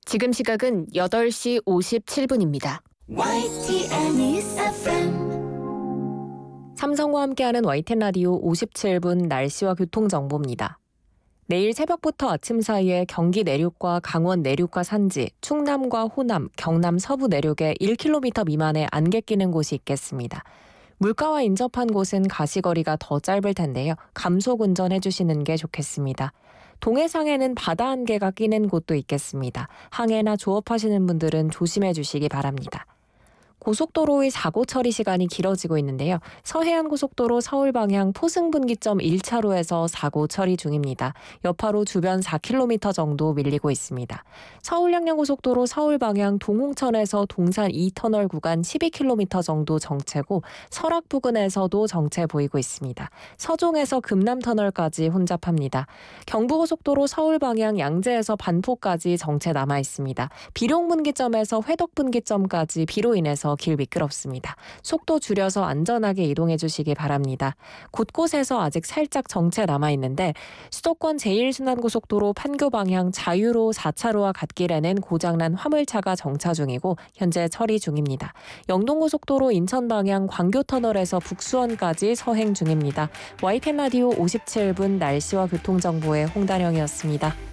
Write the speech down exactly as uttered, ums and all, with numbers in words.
지금 시각은 여덟 시 오십칠 분입니다. 와이티엔 News 에프엠. 삼성과 함께하는 와이티엔 라디오 오십칠 분 날씨와 교통정보입니다. 내일 새벽부터 아침 사이에 경기 내륙과 강원 내륙과 산지, 충남과 호남, 경남 서부 내륙에 일 킬로미터 미만의 안개 끼는 곳이 있겠습니다. 물가와 인접한 곳은 가시거리가 더 짧을 텐데요. 감속 운전해 주시는 게 좋겠습니다. 동해상에는 바다 안개가 끼는 곳도 있겠습니다. 항해나 조업하시는 분들은 조심해 주시기 바랍니다. 고속도로의 사고 처리 시간이 길어지고 있는데요. 서해안고속도로 서울 방향 포승분기점 일 차로에서 사고 처리 중입니다. 여파로 주변 사 킬로미터 정도 밀리고 있습니다. 서울 양양고속도로 서울 방향 동홍천에서 동산 이 터널 구간 십이 킬로미터 정도 정체고 설악 부근에서도 정체 보이고 있습니다. 서종에서 금남터널까지 혼잡합니다. 경부고속도로 서울 방향 양재에서 반포까지 정체 남아 있습니다. 비룡분기점에서 회덕분기점까지 비로 인해서 길 미끄럽습니다. 속도 줄여서 안전하게 이동해 주시기 바랍니다. 곳곳에서 아직 살짝 정체 남아있는데 수도권 제일 순환고속도로 판교 방향 자유로 사 차로와 갓길에는 고장난 화물차가 정차 중이고 현재 처리 중입니다. 영동고속도로 인천 방향 광교터널에서 북수원까지 서행 중입니다. 와이티엔 라디오 오십칠 분 날씨와 교통정보의 홍다령이었습니다.